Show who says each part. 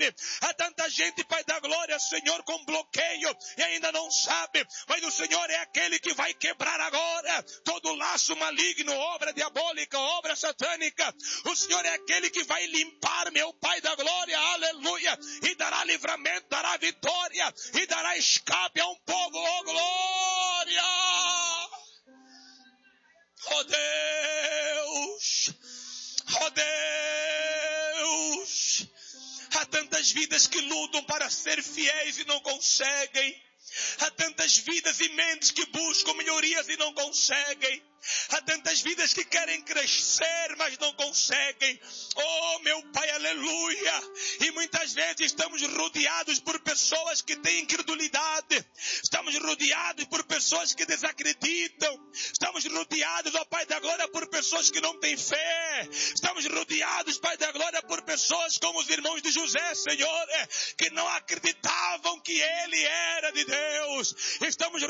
Speaker 1: sabe. Há tanta gente, Pai da glória, Senhor, com bloqueio e ainda não sabe. Mas o Senhor é aquele que vai quebrar agora todo laço maligno, obra diabólica, obra satânica. O Senhor é aquele que vai limpar, meu Pai da glória, aleluia, e dará livramento, dará vitória e dará escape a um povo, oh glória. Oh Deus, oh Deus, há tantas vidas que lutam para ser fiéis e não conseguem. Há tantas vidas e mentes que buscam melhorias e não conseguem. Há tantas vidas que querem crescer, mas não conseguem. Oh, meu Pai, aleluia. E muitas vezes estamos rodeados por pessoas que têm incredulidade. Estamos rodeados por pessoas que desacreditam. Estamos rodeados, ó Pai da glória, por pessoas que não têm fé. Estamos rodeados, Pai da glória, por pessoas como os irmãos de José, Senhor, que não acreditavam que ele era de Deus. Estamos